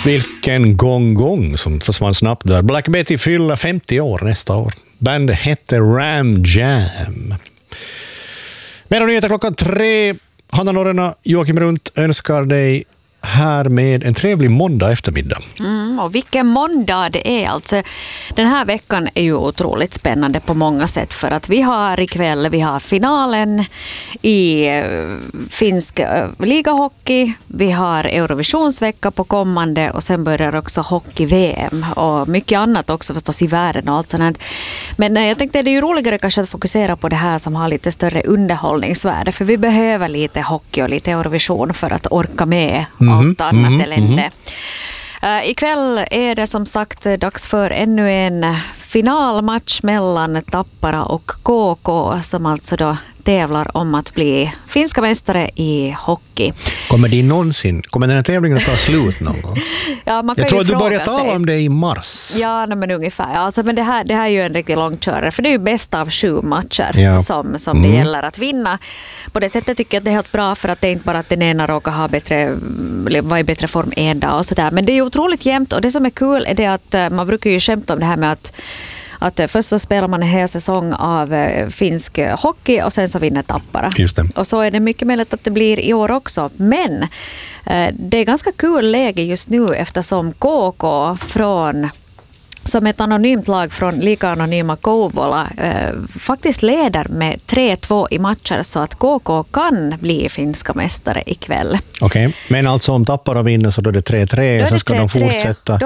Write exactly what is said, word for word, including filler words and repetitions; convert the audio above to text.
Vilken gång-gång som försvann snabbt där. Black Betty fyller femtio år nästa år. Bandet hette Ram Jam. Med nyheter klockan tre. Hanna Norrena, Joakim Runt önskar dig här med en trevlig måndag eftermiddag. Mm, och vilken måndag det är. Alltså, den här veckan är ju otroligt spännande på många sätt för att vi har ikväll, vi har finalen i uh, finsk uh, ligahockey, vi har Eurovisionsvecka på kommande och sen börjar också hockey-V M och mycket annat också förstås i världen och allt sånt. Men uh, jag tänkte att det är ju roligare kanske att fokusera på det här som har lite större underhållningsvärde för vi behöver lite hockey och lite Eurovision för att orka med mm. allt annat mm, elände. Mm. Uh, ikväll är det som sagt dags för ännu en finalmatch mellan Tappara och K K som alltså då tävlar om att bli finska mästare i hockey. Kommer det någonsin, kommer den här tävlingen att ta slut någon gång? Ja, man kan jag tror ju att du börjar sig. tala om det i mars. Ja, men ungefär. Alltså, men det här, det här är ju en riktigt långkörare för det är ju bäst av sju matcher ja. som, som mm. det gäller att vinna. På det sättet tycker jag att det är helt bra för att det är inte bara att den ena råkar ha bättre, vara i bättre form en dag och sådär. Men det är ju otroligt jämnt och det som är kul är det att man brukar ju skämta om det här med att Att först så spelar man en hel säsong av finsk hockey och sen så vinner Tappara. Just det. Och så är det mycket möjligt att det blir i år också. Men eh, det är ganska kul läge just nu eftersom K K från som ett anonymt lag från lika anonyma Kouvola eh, faktiskt leder med tre två i matcher så att K K kan bli finska mästare ikväll. Okej, okay. Men alltså om Tappara vinner så då är det tre tre och sen ska de fortsätta.